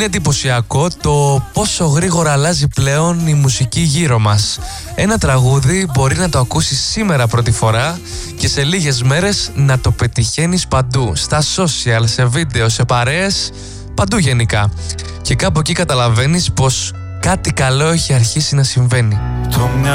Είναι εντυπωσιακό το πόσο γρήγορα αλλάζει πλέον η μουσική γύρω μας. Ένα τραγούδι μπορεί να το ακούσεις σήμερα πρώτη φορά και σε λίγες μέρες να το πετυχαίνεις παντού. Στα social, σε βίντεο, σε παρέες, παντού γενικά. Και κάπου εκεί καταλαβαίνεις πως κάτι καλό έχει αρχίσει να συμβαίνει.